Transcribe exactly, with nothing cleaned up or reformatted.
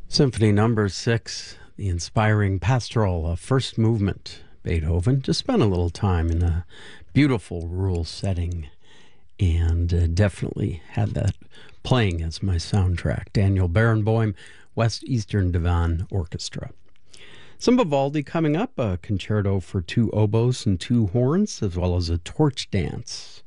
Symphony Number Six, the inspiring pastoral uh, first movement, Beethoven. Just spent a little time in a beautiful rural setting and uh, definitely had that playing as my soundtrack. Daniel Barenboim, West Eastern Divan Orchestra. Some Vivaldi coming up, a concerto for two oboes and two horns, as well as a torch dance.